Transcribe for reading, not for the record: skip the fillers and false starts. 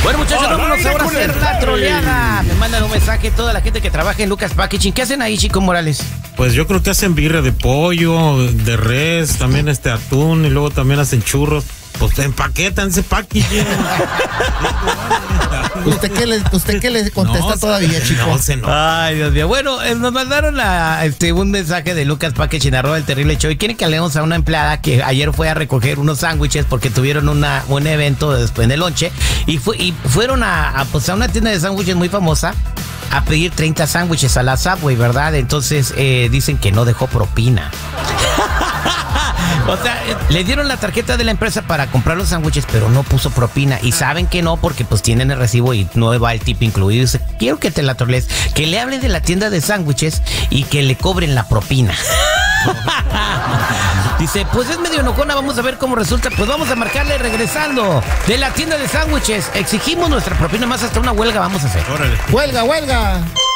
Bueno, muchachos, vámonos ahora a hacer la troleada. Me mandan un mensaje toda la gente que trabaja en Lucas Packaging. ¿Qué hacen ahí, Chico Morales? Pues yo creo que hacen birria de pollo, de res, también atún y luego también hacen churros. Pues empaquetan ese packaging. ¿Usted qué le contesta todavía, chico? No. Ay, Dios mío. Bueno, nos mandaron un mensaje de Lucas Packaging, @el terrible show. Y quieren que leemos a una empleada que ayer fue a recoger unos sándwiches porque tuvieron un evento después de lonche. Y fueron a una tienda de sándwiches muy famosa a pedir 30 sándwiches a la Subway, ¿verdad? Entonces dicen que no dejó propina. O sea, le dieron la tarjeta de la empresa para comprar los sándwiches, pero no puso propina. Y saben que no, porque pues tienen el recibo y no va el tip incluido. Dice, quiero que te la trolees, que le hable de la tienda de sándwiches y que le cobren la propina. Dice, pues es medio enojona, vamos a ver cómo resulta. Pues vamos a marcarle regresando de la tienda de sándwiches. Exigimos nuestra propina, más hasta una huelga vamos a hacer. Órale. ¡Huelga!